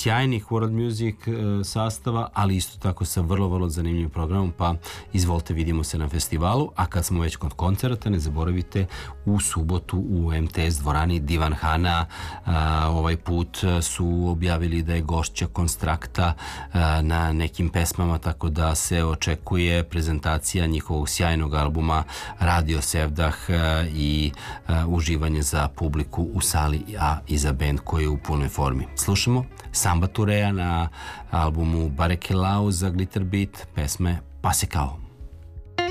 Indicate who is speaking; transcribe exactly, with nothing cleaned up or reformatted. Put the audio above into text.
Speaker 1: sjajnih world music sastava, ali isto tako sa vrlo, vrlo zanimljivim programom, pa izvolite, vidimo se na festivalu, a kad smo već kod koncerata, ne zaboravite u subotu u em te es dvorani Divan Hana, ovaj put su objavili da je gošća Konstrakta na nekim pesmama, tako da se očekuje prezentacija njihovog sjajnog albuma Radio Sevdah i uživanje za publiku u sali, a i za band koji je u punoj formi. Slušamo Samba Turea na albumu Barekelau za Glitterbeat, pesme Passekao.